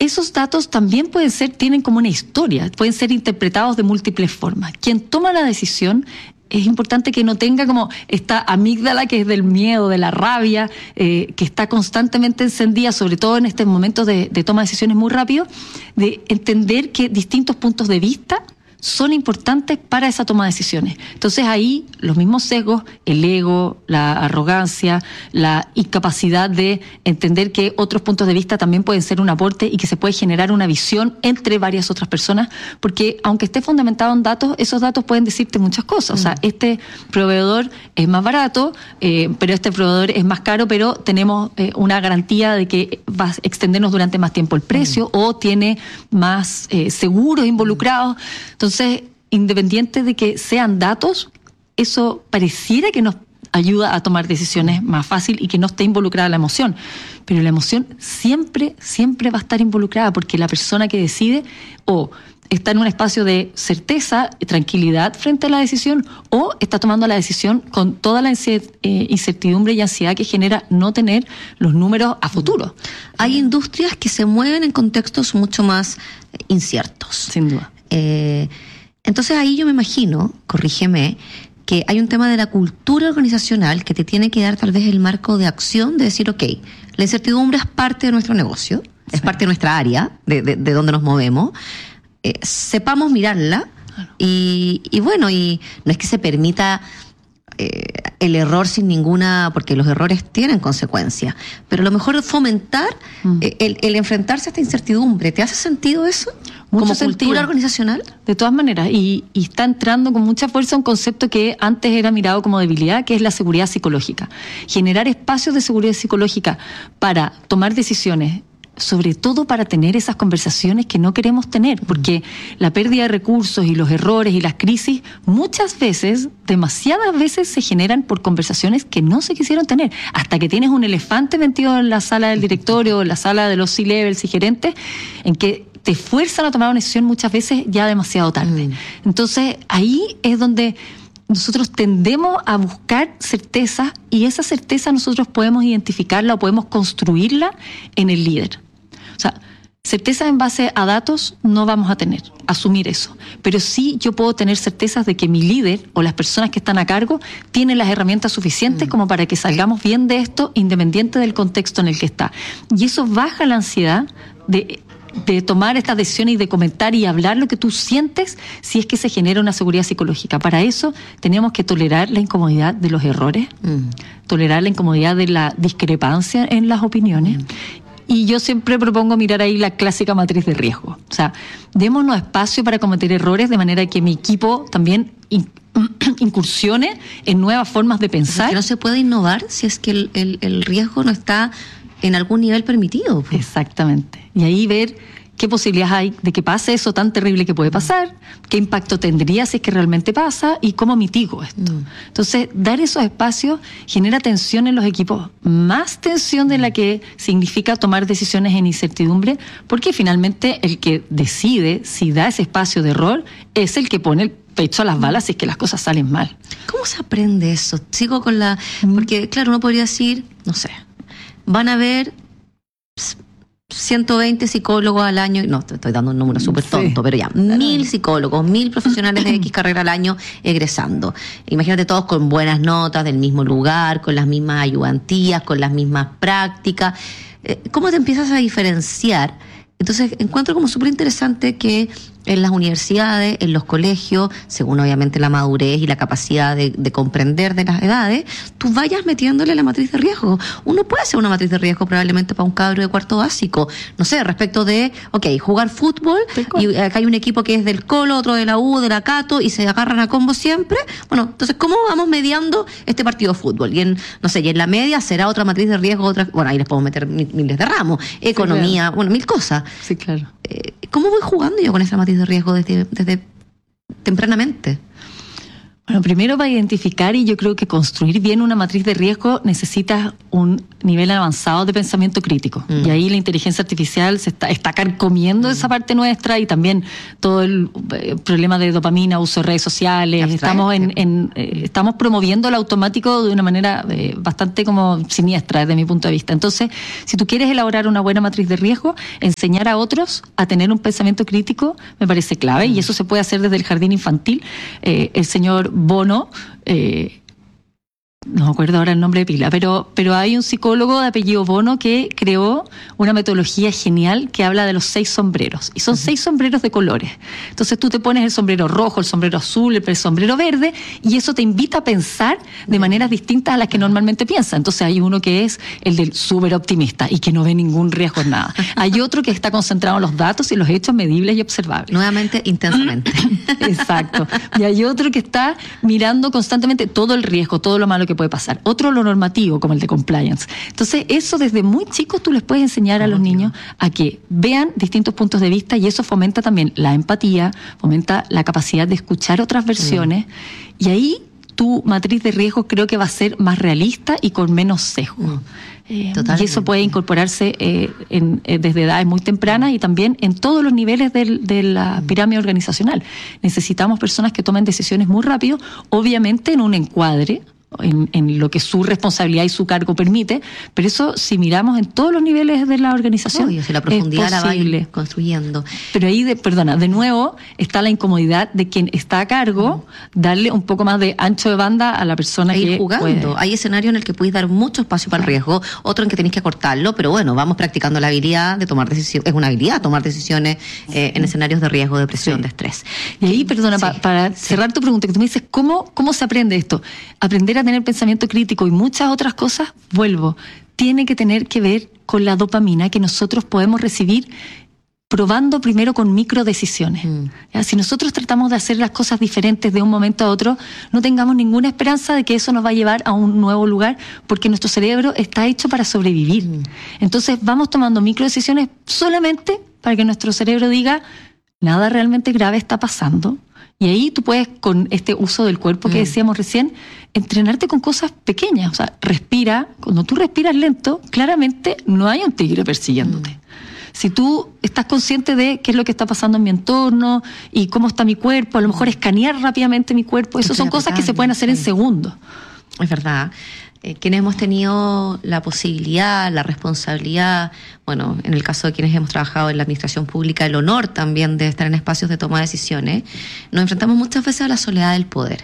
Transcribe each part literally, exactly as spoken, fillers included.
esos datos también pueden ser, tienen como una historia, pueden ser interpretados de múltiples formas. Quien toma la decisión, es importante que no tenga como esta amígdala que es del miedo, de la rabia, eh, que está constantemente encendida, sobre todo en estos momentos de, de toma de decisiones muy rápido, de entender que distintos puntos de vista son importantes para esa toma de decisiones. Entonces ahí los mismos sesgos, el ego, la arrogancia, la incapacidad de entender que otros puntos de vista también pueden ser un aporte y que se puede generar una visión entre varias otras personas, porque aunque esté fundamentado en datos, esos datos pueden decirte muchas cosas. Mm. O sea, este proveedor es más barato, eh, pero este proveedor es más caro, pero tenemos eh, una garantía de que va a extendernos durante más tiempo el precio, mm. o tiene más eh, seguros involucrados. Entonces, Entonces, independiente de que sean datos, eso pareciera que nos ayuda a tomar decisiones más fácil y que no esté involucrada la emoción. Pero la emoción siempre, siempre va a estar involucrada, porque la persona que decide o está en un espacio de certeza y tranquilidad frente a la decisión, o está tomando la decisión con toda la incertidumbre y ansiedad que genera no tener los números a futuro. Hay industrias que se mueven en contextos mucho más inciertos. Sin duda. Eh, entonces ahí yo me imagino, corrígeme, que hay un tema de la cultura organizacional que te tiene que dar tal vez el marco de acción de decir, ok, la incertidumbre es parte de nuestro negocio, sí. es parte de nuestra área, de, de, de donde nos movemos, eh, sepamos mirarla, claro. y, y bueno, y no es que se permita eh, el error sin ninguna, porque los errores tienen consecuencias, pero a lo mejor fomentar mm. eh, el, el enfrentarse a esta incertidumbre. ¿Te hace sentido eso? Mucho ¿Como sentido. Cultura organizacional? De todas maneras, y, y está entrando con mucha fuerza un concepto que antes era mirado como debilidad, que es la seguridad psicológica. Generar espacios de seguridad psicológica para tomar decisiones, sobre todo para tener esas conversaciones que no queremos tener, porque la pérdida de recursos y los errores y las crisis muchas veces, demasiadas veces, se generan por conversaciones que no se quisieron tener, hasta que tienes un elefante metido en la sala del directorio, en la sala de los C-levels y gerentes, en que te fuerzan a tomar una decisión muchas veces ya demasiado tarde. Mm. Entonces ahí es donde nosotros tendemos a buscar certeza, y esa certeza nosotros podemos identificarla o podemos construirla en el líder. O sea, certeza en base a datos no vamos a tener, asumir eso. Pero sí yo puedo tener certezas de que mi líder o las personas que están a cargo tienen las herramientas suficientes mm. como para que salgamos bien de esto, independiente del contexto en el que está. Y eso baja la ansiedad de... de tomar estas decisiones y de comentar y hablar lo que tú sientes, si es que se genera una seguridad psicológica. Para eso tenemos que tolerar la incomodidad de los errores, mm. tolerar la incomodidad de la discrepancia en las opiniones. Mm. Y yo siempre propongo mirar ahí la clásica matriz de riesgo. O sea, démonos espacio para cometer errores de manera que mi equipo también in- incursione en nuevas formas de pensar. Porque no se puede innovar si es que el, el, el riesgo no está en algún nivel permitido. Pues. Exactamente. Y ahí ver qué posibilidades hay de que pase eso tan terrible que puede pasar, qué impacto tendría si es que realmente pasa y cómo mitigo esto. Mm. Entonces, dar esos espacios genera tensión en los equipos, más tensión de la que significa tomar decisiones en incertidumbre, porque finalmente el que decide si da ese espacio de error es el que pone el pecho a las balas si es que las cosas salen mal. ¿Cómo se aprende eso? Sigo con la... Porque, claro, uno podría decir, no sé, van a haber ciento veinte psicólogos al año, no, te estoy dando un número súper tonto, sí. pero ya, mil psicólogos, mil profesionales de X carrera al año egresando. Imagínate todos con buenas notas, del mismo lugar, con las mismas ayudantías, con las mismas prácticas. ¿Cómo te empiezas a diferenciar? Entonces, encuentro como súper interesante que en las universidades, en los colegios, según obviamente la madurez y la capacidad de, de comprender de las edades, tú vayas metiéndole la matriz de riesgo. Uno puede hacer una matriz de riesgo probablemente para un cabro de cuarto básico. No sé, respecto de, ok, jugar fútbol, y acá hay un equipo que es del Colo, otro de la U, de la Cato, y se agarran a combo siempre. Bueno, entonces, ¿cómo vamos mediando este partido de fútbol? Y en, no sé, y en la media será otra matriz de riesgo, otra, bueno, ahí les podemos meter miles de ramos, economía, sí, claro. bueno, mil cosas. Sí, claro. ¿Cómo voy jugando yo con esa matriz de riesgo desde, desde tempranamente? Bueno, primero para identificar, y yo creo que construir bien una matriz de riesgo necesitas un nivel avanzado de pensamiento crítico. Mm. Y ahí la inteligencia artificial se está, está carcomiendo mm. esa parte nuestra, y también todo el eh, problema de dopamina, uso de redes sociales. Abstract. Estamos en, en eh, estamos promoviendo el automático de una manera eh, bastante como siniestra desde mi punto de vista. Entonces, si tú quieres elaborar una buena matriz de riesgo, enseñar a otros a tener un pensamiento crítico me parece clave, mm. y eso se puede hacer desde el jardín infantil. Eh, el señor Bono, eh, no me acuerdo ahora el nombre de pila, pero, pero hay un psicólogo de apellido Bono que creó una metodología genial que habla de los seis sombreros, y son uh-huh. seis sombreros de colores. Entonces tú te pones el sombrero rojo, el sombrero azul, el sombrero verde, y eso te invita a pensar de maneras distintas a las que normalmente piensas. Entonces hay uno que es el del súper optimista y que no ve ningún riesgo en nada. Hay otro que está concentrado en los datos y los hechos medibles y observables. Nuevamente, intensamente. Exacto. Y hay otro que está mirando constantemente todo el riesgo, todo lo malo que puede pasar. Otro lo normativo, como el de compliance. Entonces, eso desde muy chicos tú les puedes enseñar a los niños a que vean distintos puntos de vista, y eso fomenta también la empatía, fomenta la capacidad de escuchar otras versiones, mm. y ahí tu matriz de riesgo creo que va a ser más realista y con menos sesgo. Mm. Eh, y eso puede incorporarse eh, en, eh, desde edades muy tempranas y también en todos los niveles del, de la pirámide organizacional. Necesitamos personas que tomen decisiones muy rápido, obviamente en un encuadre, En, en lo que su responsabilidad y su cargo permite, pero eso si miramos en todos los niveles de la organización, obvio, si la profundidad la va a ir construyendo. Pero ahí, de, perdona, de nuevo está la incomodidad de quien está a cargo, mm. darle un poco más de ancho de banda a la persona e que ir jugando. Puede. Hay escenarios en el que puedes dar mucho espacio para el riesgo, otro en que tenés que acortarlo, pero bueno, vamos practicando la habilidad de tomar decisiones. Es una habilidad tomar decisiones eh, en escenarios de riesgo, de presión, sí. de estrés. Y ahí, perdona, sí. pa, para sí. cerrar tu pregunta, que tú me dices, ¿cómo, cómo se aprende esto? Aprender a tener pensamiento crítico y muchas otras cosas, vuelvo, tiene que tener que ver con la dopamina que nosotros podemos recibir probando primero con microdecisiones. Mm. ¿Ya? Si nosotros tratamos de hacer las cosas diferentes de un momento a otro, no tengamos ninguna esperanza de que eso nos va a llevar a un nuevo lugar, porque nuestro cerebro está hecho para sobrevivir. Mm. Entonces vamos tomando microdecisiones solamente para que nuestro cerebro diga, nada realmente grave está pasando. Y ahí tú puedes, con este uso del cuerpo que decíamos recién, entrenarte con cosas pequeñas. O sea, respira. Cuando tú respiras lento, claramente no hay un tigre persiguiéndote. Mm. Si tú estás consciente de qué es lo que está pasando en mi entorno y cómo está mi cuerpo, a lo mejor escanear rápidamente mi cuerpo, eso son cosas que se pueden hacer en segundos. Es verdad. Eh, quienes hemos tenido la posibilidad, la responsabilidad, bueno, en el caso de quienes hemos trabajado en la administración pública, el honor también de estar en espacios de toma de decisiones, nos enfrentamos muchas veces a la soledad del poder.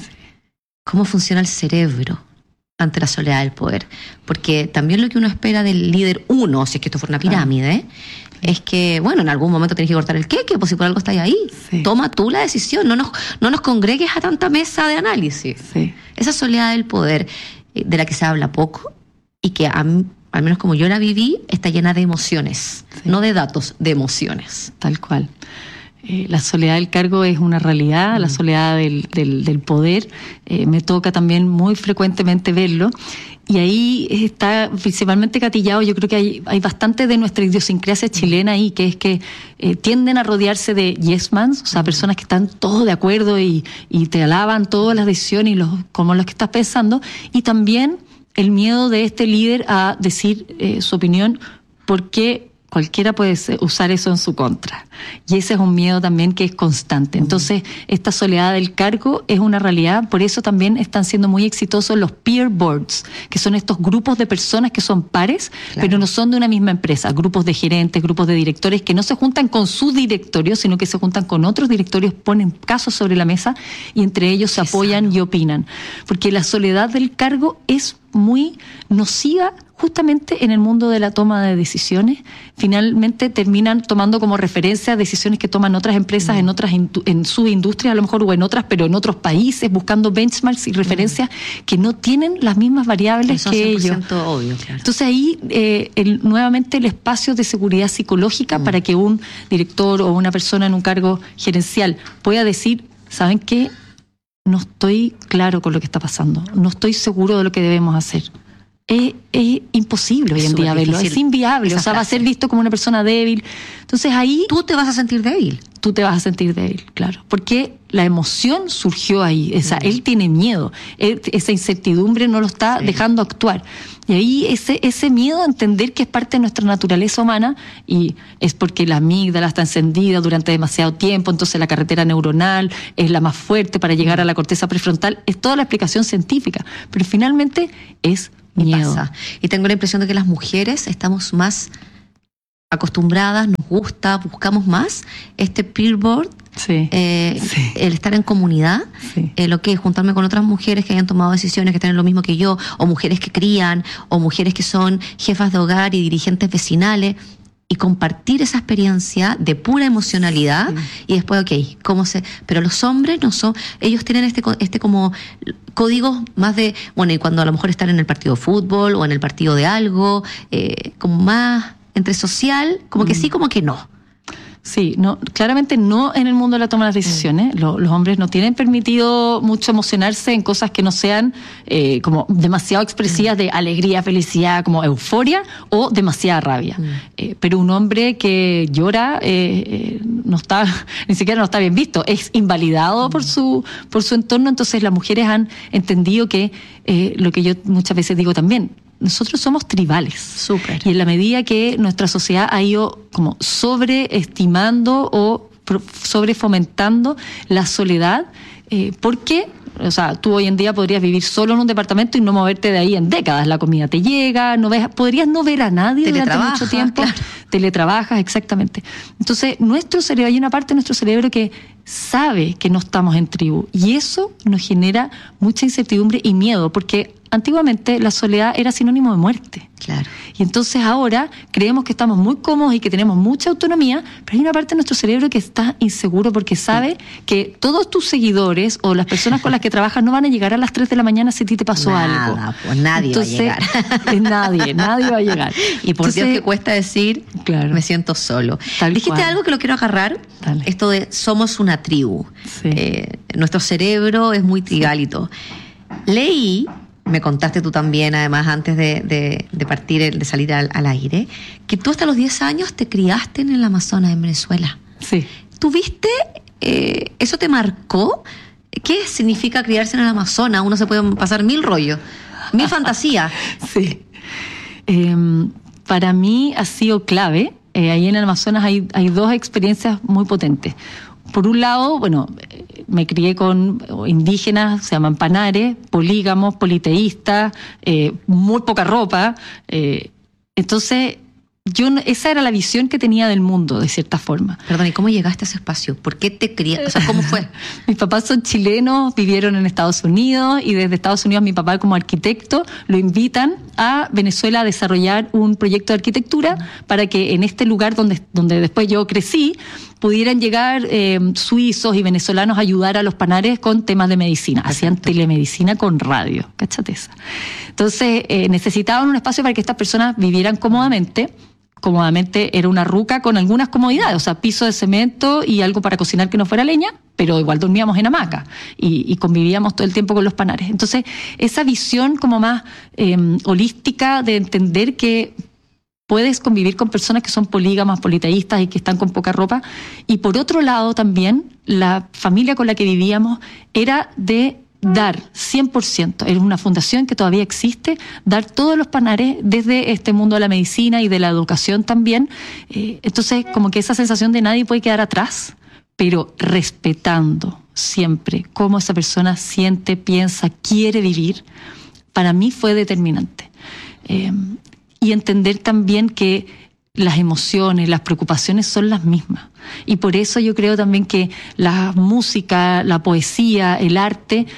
¿Cómo funciona el cerebro ante la soledad del poder? Porque también lo que uno espera del líder uno, si es que esto fuera una pirámide, sí. es que, bueno, en algún momento tenés que cortar el queque, pues si por algo estás ahí. Sí. Toma tú la decisión, no nos, no nos congregues a tanta mesa de análisis. Sí. Esa soledad del poder, de la que se habla poco y que a mí, al menos como yo la viví, está llena de emociones, sí. no de datos, de emociones. Tal cual. Eh, la soledad del cargo es una realidad, mm. la soledad del, del, del poder, eh, me toca también muy frecuentemente verlo, y ahí está principalmente gatillado. Yo creo que hay, hay bastante de nuestra idiosincrasia chilena ahí, que es que eh, tienden a rodearse de yes mans, o sea, personas que están todos de acuerdo y, y te alaban todas las decisiones y los, como los que estás pensando, y también el miedo de este líder a decir eh, su opinión, porque cualquiera puede usar eso en su contra. Y ese es un miedo también que es constante. Entonces, esta soledad del cargo es una realidad. Por eso también están siendo muy exitosos los peer boards, que son estos grupos de personas que son pares, claro. pero no son de una misma empresa. Grupos de gerentes, grupos de directores que no se juntan con su directorio, sino que se juntan con otros directorios, ponen casos sobre la mesa y entre ellos se apoyan y opinan. Porque la soledad del cargo es muy nociva justamente en el mundo de la toma de decisiones. Finalmente terminan tomando como referencia decisiones que toman otras empresas mm. en otras en su industria a lo mejor, o en otras, pero en otros países, buscando benchmarks y referencias mm. que no tienen las mismas variables que ellos. Obvio, claro. Entonces ahí eh, el, nuevamente el espacio de seguridad psicológica mm. para que un director o una persona en un cargo gerencial pueda decir, ¿saben qué? No estoy claro con lo que está pasando, no estoy seguro de lo que debemos hacer. Es, es imposible hoy en día verlo, es inviable, o sea, va a ser visto como una persona débil. Entonces ahí... Tú te vas a sentir débil. tú te vas a sentir débil, claro. Porque la emoción surgió ahí. O sea, mm. él tiene miedo. Él, esa incertidumbre no lo está sí. dejando actuar. Y ahí ese, ese miedo a entender que es parte de nuestra naturaleza humana, y es porque la amígdala está encendida durante demasiado tiempo, entonces la carretera neuronal es la más fuerte para llegar a la corteza prefrontal. Es toda la explicación científica. Pero finalmente es miedo. Y pasa. Y tengo la impresión de que las mujeres estamos más acostumbradas, nos gusta, buscamos más este peer board, sí, eh, sí. el estar en comunidad, sí. eh, lo que es juntarme con otras mujeres que hayan tomado decisiones, que tienen lo mismo que yo, o mujeres que crían, o mujeres que son jefas de hogar y dirigentes vecinales, y compartir esa experiencia de pura emocionalidad, sí. y después, ok, ¿cómo se...? Pero los hombres no son... Ellos tienen este, este como códigos más de... Bueno, y cuando a lo mejor están en el partido de fútbol o en el partido de algo, eh, como más entre social, como que mm. sí, como que no. Sí, no, claramente no en el mundo de la toma de las decisiones. Mm. Los, los hombres no tienen permitido mucho emocionarse en cosas que no sean eh, como demasiado expresivas mm. de alegría, felicidad, como euforia, o demasiada rabia. Mm. Eh, pero un hombre que llora eh, eh, no está, ni siquiera no está bien visto, es invalidado mm. por su por su entorno. Entonces las mujeres han entendido que eh, lo que yo muchas veces digo también, nosotros somos tribales. Súper. Y en la medida que nuestra sociedad ha ido como sobreestimando o sobrefomentando la soledad, eh, porque, o sea, tú hoy en día podrías vivir solo en un departamento y no moverte de ahí en décadas. La comida te llega, no ves, podrías no ver a nadie durante mucho tiempo. Claro. Teletrabajas, exactamente. Entonces, nuestro cerebro, hay una parte de nuestro cerebro que sabe que no estamos en tribu, y eso nos genera mucha incertidumbre y miedo, porque antiguamente la soledad era sinónimo de muerte. Claro. Y entonces ahora creemos que estamos muy cómodos y que tenemos mucha autonomía, pero hay una parte de nuestro cerebro que está inseguro porque sabe sí. que todos tus seguidores o las personas con las que trabajas no van a llegar a las tres de la mañana si a ti te pasó Nada, algo. Pues nadie entonces, va a llegar. Nadie, nadie va a llegar. Y por entonces, Dios que cuesta decir, claro, me siento solo. Tal Dijiste cual. Algo que lo quiero agarrar, Dale. Esto de somos una tribu. Sí. Eh, nuestro cerebro es muy trigálito. Leí, me contaste tú también, además, antes de, de, de partir, de salir al, al aire, que tú hasta los diez años te criaste en el Amazonas, en Venezuela. Sí. ¿Tuviste, eh, eso te marcó? ¿Qué significa criarse en el Amazonas? Uno se puede pasar mil rollos, mil fantasías. Sí. Eh, para mí ha sido clave. Eh, ahí en el Amazonas hay, hay dos experiencias muy potentes. Por un lado, bueno, me crié con indígenas, se llaman panares, polígamos, politeístas, eh, muy poca ropa. Eh, entonces, yo esa era la visión que tenía del mundo, de cierta forma. Perdón, ¿y cómo llegaste a ese espacio? ¿Por qué te criaste? O sea, ¿cómo fue? Mis papás son chilenos, vivieron en Estados Unidos, y desde Estados Unidos mi papá, como arquitecto, lo invitan a Venezuela a desarrollar un proyecto de arquitectura para que en este lugar donde, donde después yo crecí pudieran llegar eh, suizos y venezolanos a ayudar a los panares con temas de medicina. Perfecto. Hacían telemedicina con radio, cáchate esa. Entonces eh, necesitaban un espacio para que estas personas vivieran cómodamente. Cómodamente era una ruca con algunas comodidades, o sea, piso de cemento y algo para cocinar que no fuera leña, pero igual dormíamos en hamaca y, y convivíamos todo el tiempo con los panares. Entonces, esa visión como más eh, holística de entender que puedes convivir con personas que son polígamas, politeístas y que están con poca ropa. Y por otro lado también, la familia con la que vivíamos era de dar cien por ciento, era una fundación que todavía existe, dar todos los panares desde este mundo de la medicina y de la educación también. Eh, entonces, como que esa sensación de nadie puede quedar atrás, pero respetando siempre cómo esa persona siente, piensa, quiere vivir, para mí fue determinante. Eh, y entender también que las emociones, las preocupaciones son las mismas. Y por eso yo creo también que la música, la poesía, el arte,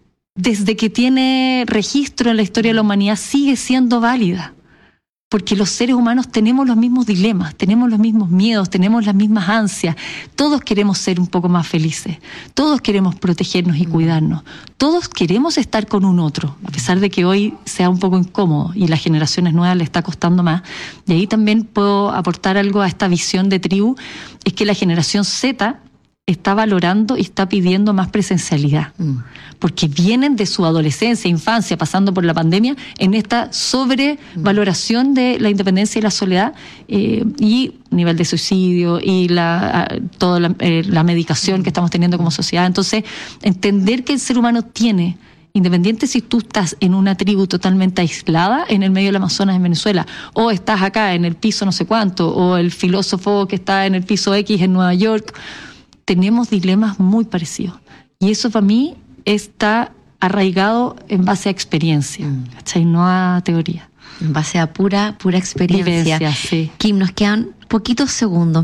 desde que tiene registro en la historia de la humanidad, sigue siendo válida. Porque los seres humanos tenemos los mismos dilemas, tenemos los mismos miedos, tenemos las mismas ansias. Todos queremos ser un poco más felices. Todos queremos protegernos y cuidarnos. Todos queremos estar con un otro, a pesar de que hoy sea un poco incómodo y las generaciones nuevas le está costando más. Y ahí también puedo aportar algo a esta visión de tribu, es que la generación Z está valorando y está pidiendo más presencialidad, mm. porque vienen de su adolescencia, infancia, pasando por la pandemia, en esta sobrevaloración de la independencia y la soledad, eh, y nivel de suicidio y la, toda la, eh, la medicación que estamos teniendo como sociedad. Entonces, entender que el ser humano tiene, independiente si tú estás en una tribu totalmente aislada en el medio del Amazonas en Venezuela, o estás acá en el piso no sé cuánto, o el filósofo que está en el piso X en Nueva York, tenemos dilemas muy parecidos. Y eso para mí está arraigado en base a experiencia, mm. ¿cachai? No a teoría. En base a pura, pura experiencia. Vivencia, sí. Kim, nos quedan poquitos segundos.